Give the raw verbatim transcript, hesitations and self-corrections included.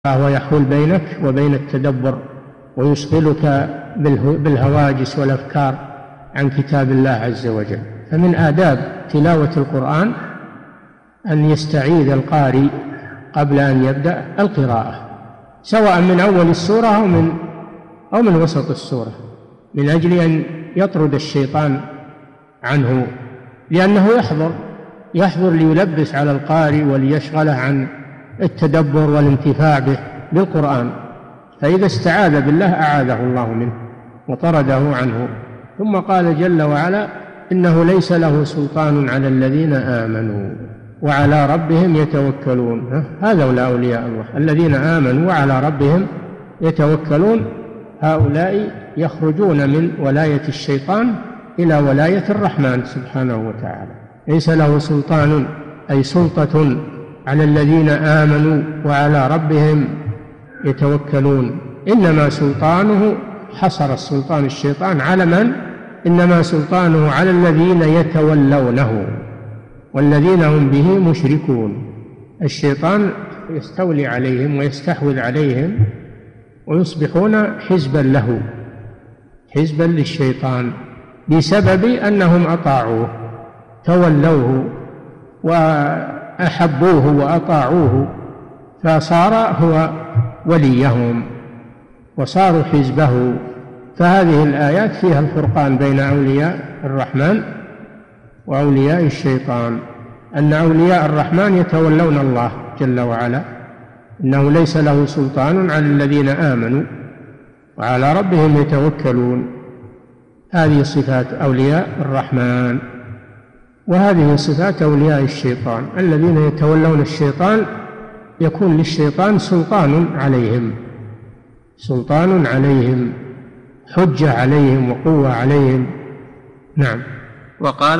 فهو يحول بينك وبين التدبر ويشغلك بالهواجس والأفكار عن كتاب الله عز وجل. فمن آداب تلاوة القرآن أن يستعيذ القارئ قبل أن يبدأ القراءة، سواء من أول السورة أو من أو من وسط السورة، من أجل أن يطرد الشيطان عنه، لأنه يحضر يحضر ليلبس على القارئ وليشغله عن التدبر والانتفاع به بالقرآن. فإذا استعاذ بالله أعاذه الله منه وطرده عنه. ثم قال جل وعلا: إنه ليس له سلطان على الذين آمنوا وعلى ربهم يتوكلون. هؤلاء أولياء الله الذين آمنوا وعلى ربهم يتوكلون، هؤلاء يخرجون من ولاية الشيطان إلى ولاية الرحمن سبحانه وتعالى. ليس له سلطان أي سلطة على الذين آمنوا وعلى ربهم يتوكلون، إنما سلطانه، حصر السلطان الشيطان على من؟ إنما سلطانه على الذين يتولونه والذين هم به مشركون. الشيطان يستولي عليهم ويستحوذ عليهم ويصبحون حزبا له، حزبا للشيطان، بسبب أنهم أطاعوه، تولوه وأحبوه وأطاعوه، فصار هو وليهم وصاروا حزبه. فهذه الآيات فيها الفرقان بين أولياء الرحمن وأولياء الشيطان، أن أولياء الرحمن يتولون الله جل وعلا، إنه ليس له سلطان على الذين آمنوا وعلى ربهم يتوكلون. هذه صفات أولياء الرحمن، وهذه صفات أولياء الشيطان الذين يتولون الشيطان، يكون للشيطان سلطان عليهم، سلطان عليهم، حجة عليهم وقوة عليهم. نعم. وقال